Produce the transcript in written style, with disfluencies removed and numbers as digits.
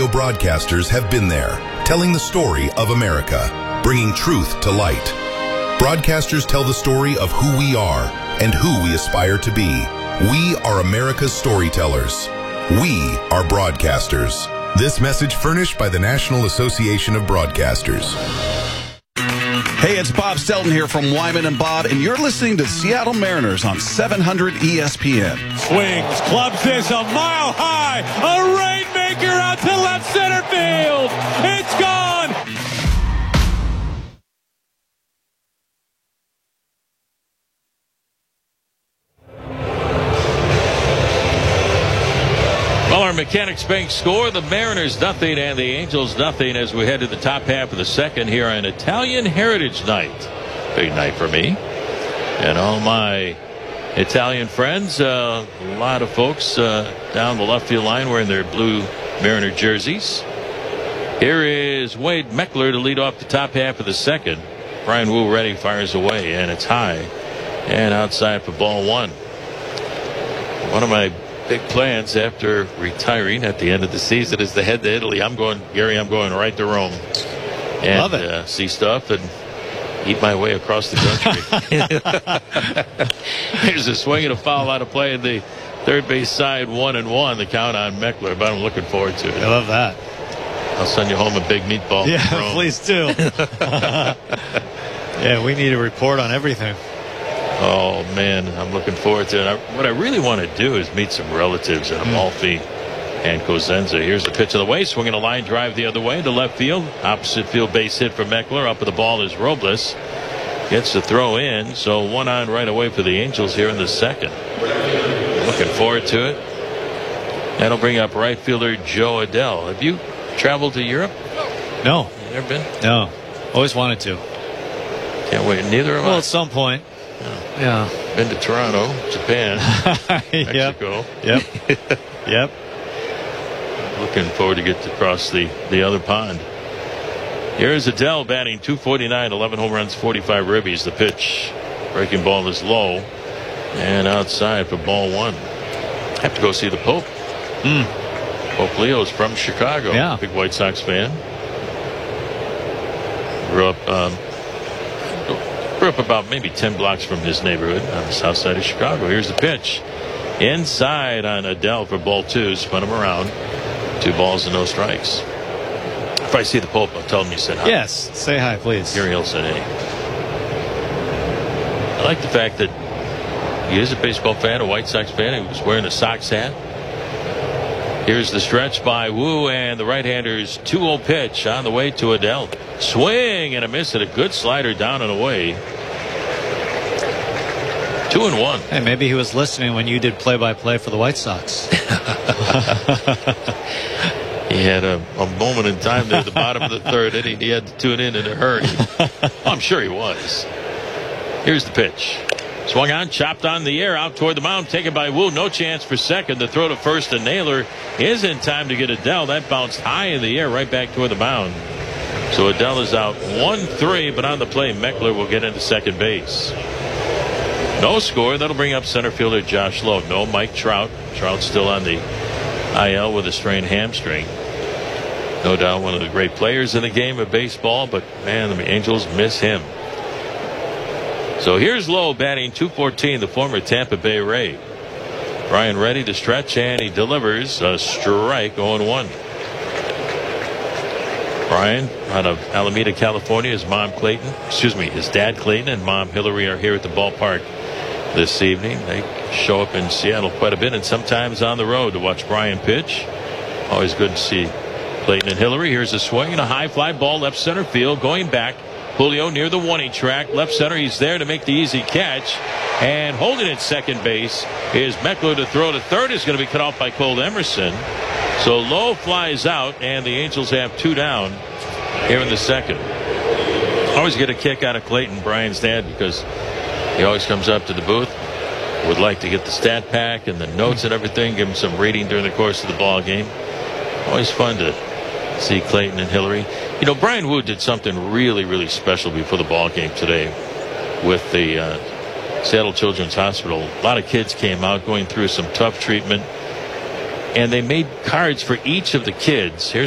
radio broadcasters have been there, telling the story of America, bringing truth to light. Broadcasters tell the story of who we are and who we aspire to be. We are America's storytellers. We are broadcasters. This message furnished by the National Association of Broadcasters. Hey, it's Bob Stelton here from Wyman and Bob, and you're listening to Seattle Mariners on 700 ESPN. Swings, clubs this a mile high, a rainmaker out to left center field. It's gone. Well, our Mechanics Bank score, the Mariners nothing and the Angels nothing as we head to the top half of the second here on Italian Heritage Night. Big night for me and all my Italian friends. A lot of folks down the left field line wearing their blue Mariner jerseys. Here is Wade Meckler to lead off the top half of the second. Brian Wu ready, fires away, and it's high and outside for ball one. One of my big plans after retiring at the end of the season is to head to Italy. I'm going right to Rome and love it. See stuff and eat my way across the country. There's a swing and a foul out of play in the third base side, 1-1. The count on Meckler, but I'm looking forward to it. I love that. I'll send you home a big meatball. Yeah, please do. Yeah, we need a report on everything. Oh, man, I'm looking forward to it. What I really want to do is meet some relatives in Amalfi and Cosenza. Here's the pitch of the way. Swinging a line drive the other way to left field. Opposite field base hit for Meckler. Up with the ball is Robles. Gets the throw in. So one on right away for the Angels here in the second. Looking forward to it. That'll bring up right fielder Joe Adell. Have you traveled to Europe? No. You never been? No. Always wanted to. Can't wait. Neither have I. Well, at some point. Yeah. Been to Toronto, Japan, Mexico. Yep. Yep. Looking forward to get to cross the other pond. Here's Adell batting .249, 11 home runs, 45 ribbies. The pitch, breaking ball is low and outside for ball one. Have to go see the Pope. Pope Leo's from Chicago. Yeah. Big White Sox fan. Grew up about maybe 10 blocks from his neighborhood on the south side of Chicago. Here's the pitch. Inside on Adell for ball two. Spun him around. 2 balls and no strikes. If I see the Pope, I'll tell him you said hi. Yes. Say hi, please. Gary Hill said hey. I like the fact that he is a baseball fan, a White Sox fan. He was wearing a Sox hat. Here's the stretch by Wu, and the right-hander's 2-0 pitch on the way to Adell. Swing and a miss at a good slider down and away. 2-1. Hey, maybe he was listening when you did play-by-play for the White Sox. He had a moment in time there at the bottom of the third inning. He had to tune in a hurry. I'm sure he was. Here's the pitch. Swung on, chopped on the air, out toward the mound, taken by Wu. No chance for second. The throw to first, and Naylor is in time to get Adell. That bounced high in the air, right back toward the mound. So Adell is out 1-3, but on the play, Meckler will get into second base. No score. That'll bring up center fielder Josh Lowe. No Mike Trout. Trout's still on the IL with a strained hamstring. No doubt one of the great players in the game of baseball, but man, the Angels miss him. So here's Lowe batting .214, the former Tampa Bay Ray. Brian ready to stretch, and he delivers a strike, 0-1. Brian out of Alameda, California. His dad Clayton and mom Hillary are here at the ballpark this evening. They show up in Seattle quite a bit and sometimes on the road to watch Brian pitch. Always good to see Clayton and Hillary. Here's a swing and a high fly ball left center field, going back. Julio near the 1-inch track, left center. He's there to make the easy catch, and holding at second base is Meckler. To throw to third is going to be cut off by Cole Emerson. So Lowe flies out, and the Angels have 2 down here in the second. Always get a kick out of Clayton, Brian's dad, because he always comes up to the booth, would like to get the stat pack and the notes and everything, give him some reading during the course of the ball game. Always fun to see Clayton and Hillary. You know, Brian Wu did something really, really special before the ball game today with the Seattle Children's Hospital. A lot of kids came out going through some tough treatment, and they made cards for each of the kids. Here's